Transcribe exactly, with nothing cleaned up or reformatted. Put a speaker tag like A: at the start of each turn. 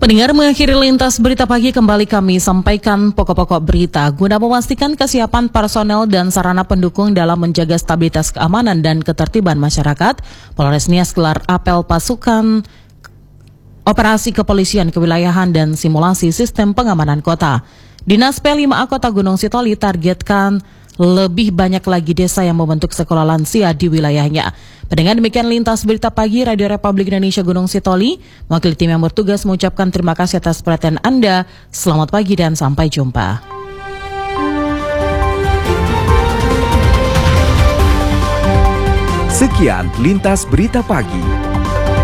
A: Pendengar, mengakhiri lintas berita pagi, kembali kami sampaikan pokok-pokok berita. Guna memastikan kesiapan personel dan sarana pendukung dalam menjaga stabilitas keamanan dan ketertiban masyarakat, Polres Nias gelar apel pasukan operasi kepolisian kewilayahan dan simulasi sistem pengamanan kota. Dinas P lima A Kota Gunung Sitoli targetkan lebih banyak lagi desa yang membentuk sekolah lansia di wilayahnya. Pendengar, demikian lintas berita pagi Radio Republik Indonesia Gunung Sitoli. Wakil tim yang bertugas mengucapkan terima kasih atas perhatian Anda. Selamat pagi dan sampai jumpa.
B: Sekian lintas berita pagi.